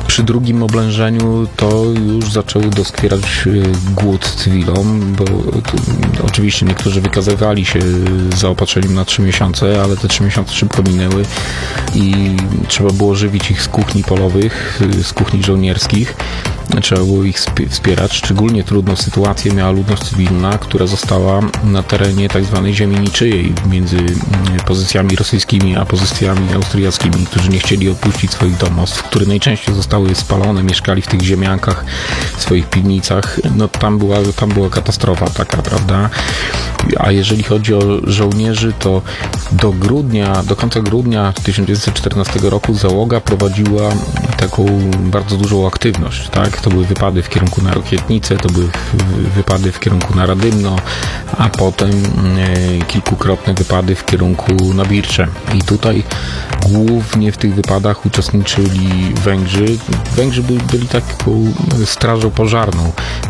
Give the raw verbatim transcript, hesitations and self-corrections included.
Przy drugim oblężeniu to już zaczęło doskwierać głód cywilom, bo tu, oczywiście niektórzy wykazywali się zaopatrzeniem na trzy miesiące, ale te trzy miesiące szybko minęły i trzeba było żywić ich z kuchni polowych, z kuchni żołnierskich. Trzeba było ich wspierać. Szczególnie trudną sytuację miała ludność cywilna, która została na terenie tak zwanej ziemi niczyjej, między pozycjami rosyjskimi a pozycjami austriackimi, którzy nie chcieli opuścić swoich domostw, które najczęściej zostały spalone, mieszkali w tych ziemiankach, w swoich piwnicach. No tam była, tam była katastrofa taka, prawda? A jeżeli chodzi o żołnierzy, to do grudnia, do końca grudnia tysiąc dziewięćset czternastego roku załoga prowadziła taką bardzo dużą aktywność, tak? To były wypady w kierunku na Rokietnicę, to były wypady w kierunku na Radymno, a potem e, kilkukrotne wypady w kierunku na Bircze. I tutaj głównie w tych wypadach uczestniczyli Węgrzy. Węgrzy byli, byli taką strażą pożarną.